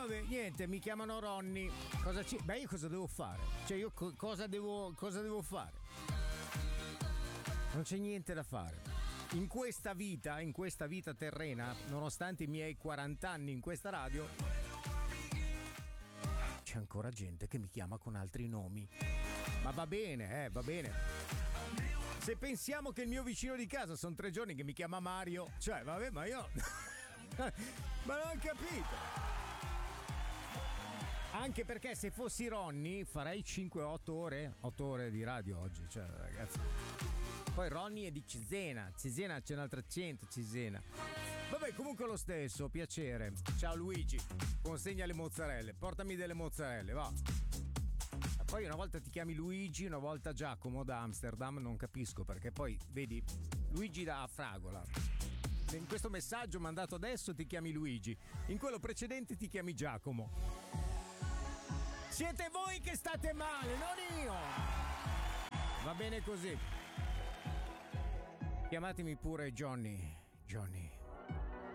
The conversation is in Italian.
Vabbè, niente, mi chiamano Ronny. Beh, io cosa devo fare? Cioè, io cosa devo fare? Non c'è niente da fare. In questa vita terrena, nonostante i miei 40 anni in questa radio, c'è ancora gente che mi chiama con altri nomi. Ma va bene, va bene. Se pensiamo che il mio vicino di casa sono 3 giorni che mi chiama Mario, cioè, vabbè, ma io... ma non ho capito. Anche perché se fossi Ronny farei 5-8 ore, 8 ore di radio oggi, cioè, ragazzi. Poi Ronny è di Cesena c'è un'altra 100 Cesena. Vabbè, comunque lo stesso, piacere. Ciao Luigi, consegna le mozzarelle, portami delle mozzarelle, va. Poi una volta ti chiami Luigi, una volta Giacomo da Amsterdam, non capisco perché poi, vedi, Luigi da Fragola. In questo messaggio mandato adesso ti chiami Luigi, in quello precedente ti chiami Giacomo. Siete voi che state male, non io! Va bene così. Chiamatemi pure Johnny.